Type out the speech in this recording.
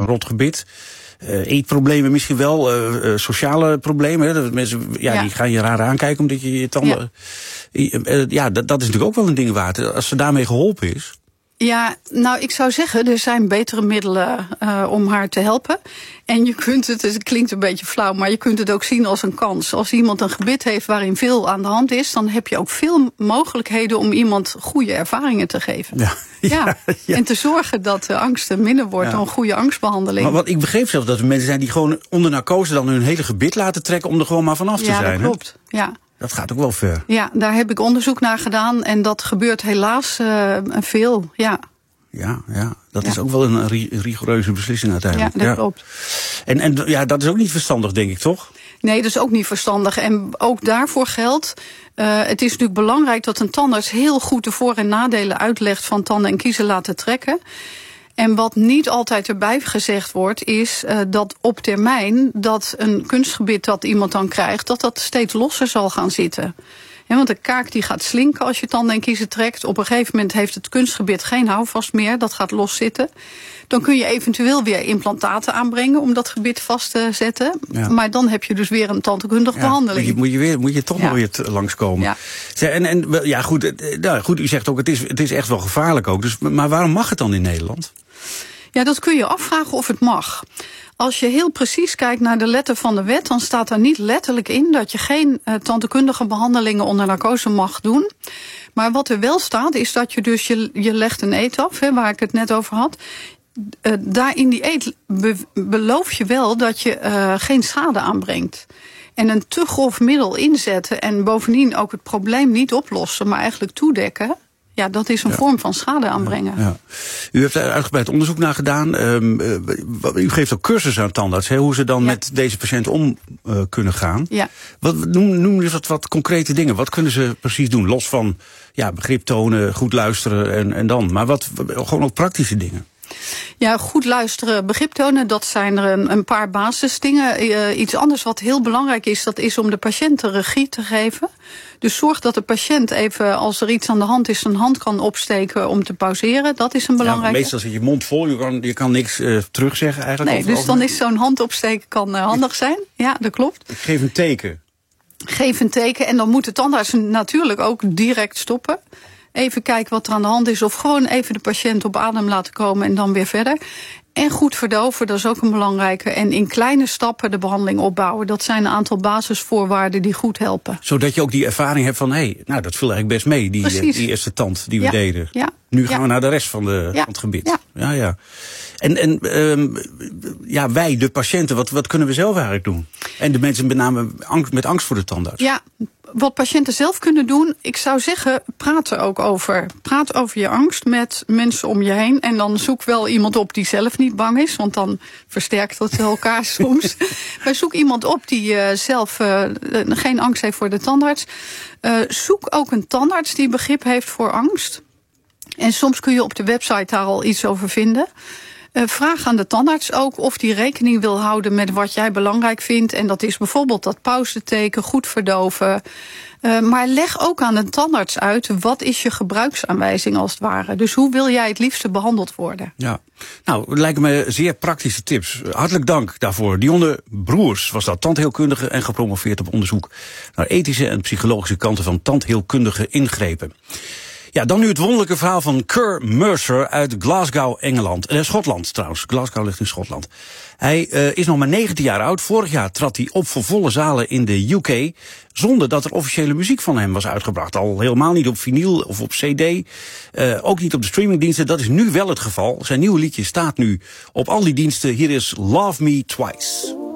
rot gebit. Eetproblemen misschien wel, sociale problemen. Hè, dat mensen die gaan je raar aankijken omdat je je tanden... dat is natuurlijk ook wel een ding waard. Als ze daarmee geholpen is... Ja, nou, ik zou zeggen, er zijn betere middelen om haar te helpen. En je kunt het klinkt een beetje flauw, maar je kunt het ook zien als een kans. Als iemand een gebit heeft waarin veel aan de hand is, dan heb je ook veel mogelijkheden om iemand goede ervaringen te geven. Ja. En te zorgen dat de angst minder wordt door een goede angstbehandeling. Maar wat ik begreep zelf dat er mensen zijn die gewoon onder narcose dan hun hele gebit laten trekken om er gewoon maar vanaf te zijn. Ja, dat klopt. Ja. Dat gaat ook wel ver. Ja, daar heb ik onderzoek naar gedaan en dat gebeurt helaas veel, ja. Ja, dat is ook wel een rigoureuze beslissing uiteindelijk. Ja, dat klopt. En dat is ook niet verstandig, denk ik, toch? Nee, dat is ook niet verstandig. En ook daarvoor geldt, het is natuurlijk belangrijk dat een tandarts heel goed de voor- en nadelen uitlegt van tanden en kiezen laten trekken. En wat niet altijd erbij gezegd wordt, is dat op termijn dat een kunstgebit dat iemand dan krijgt, dat steeds losser zal gaan zitten. Ja, want de kaak die gaat slinken als je tanden en kiezen trekt. Op een gegeven moment heeft het kunstgebit geen houvast meer, dat gaat loszitten. Dan kun je eventueel weer implantaten aanbrengen om dat gebit vast te zetten. Ja. Maar dan heb je dus weer een tandheelkundige behandeling. Moet je toch nog weer langskomen. Ja. Goed, u zegt ook, het is echt wel gevaarlijk ook. Dus, maar waarom mag het dan in Nederland? Ja, dat kun je afvragen of het mag. Als je heel precies kijkt naar de letter van de wet, dan staat daar niet letterlijk in dat je geen tandheelkundige behandelingen onder narcose mag doen. Maar wat er wel staat, is dat je dus je legt een eet af, waar ik het net over had. Daar in die eet beloof je wel dat je geen schade aanbrengt. En een te grof middel inzetten en bovendien ook het probleem niet oplossen, maar eigenlijk toedekken. Ja, dat is een vorm van schade aanbrengen. Ja. U heeft er uitgebreid onderzoek naar gedaan. U geeft ook cursussen aan tandarts, hoe ze dan met deze patiënten om kunnen gaan. Ja. Noem eens wat concrete dingen. Wat kunnen ze precies doen? Los van begrip tonen, goed luisteren en dan. Maar gewoon ook praktische dingen. Ja, goed luisteren, begrip tonen, dat zijn er een paar basisdingen. Iets anders wat heel belangrijk is, dat is om de patiënt de regie te geven. Dus zorg dat de patiënt even, als er iets aan de hand is, zijn hand kan opsteken om te pauzeren. Dat is een belangrijke. Ja, meestal zit je mond vol, je kan niks terugzeggen eigenlijk. Nee, dus dan is zo'n hand opsteken kan handig zijn. Ja, dat klopt. Ik geef een teken. Geef een teken en dan moet de tandarts natuurlijk ook direct stoppen. Even kijken wat er aan de hand is. Of gewoon even de patiënt op adem laten komen en dan weer verder. En goed verdoven, dat is ook een belangrijke. En in kleine stappen de behandeling opbouwen. Dat zijn een aantal basisvoorwaarden die goed helpen. Zodat je ook die ervaring hebt van, dat viel eigenlijk best mee, die eerste tand die we deden. Ja. Nu gaan we naar de rest van het gebied. Ja. En wij, de patiënten, wat kunnen we zelf eigenlijk doen? En de mensen met name met angst voor de tandarts. Ja, wat patiënten zelf kunnen doen, ik zou zeggen, praat er ook over. Praat over je angst met mensen om je heen. En dan zoek wel iemand op die zelf niet bang is, want dan versterkt dat elkaar soms. Maar zoek iemand op die zelf geen angst heeft voor de tandarts. Zoek ook een tandarts die begrip heeft voor angst. En soms kun je op de website daar al iets over vinden. Vraag aan de tandarts ook of die rekening wil houden met wat jij belangrijk vindt. En dat is bijvoorbeeld dat pauzeteken, goed verdoven. Maar leg ook aan de tandarts uit, wat is je gebruiksaanwijzing als het ware. Dus hoe wil jij het liefste behandeld worden? Ja, nou, het lijken me zeer praktische tips. Hartelijk dank daarvoor. Dionne Broers was dat, tandheelkundige en gepromoveerd op onderzoek naar ethische en psychologische kanten van tandheelkundige ingrepen. Ja, dan nu het wonderlijke verhaal van Kerr Mercer uit Glasgow, Schotland trouwens. Glasgow ligt in Schotland. Hij is nog maar 19 jaar oud. Vorig jaar trad hij op voor volle zalen in de UK, zonder dat er officiële muziek van hem was uitgebracht. Al helemaal niet op vinyl of op cd, ook niet op de streamingdiensten. Dat is nu wel het geval. Zijn nieuwe liedje staat nu op al die diensten. Hier is Love Me Twice.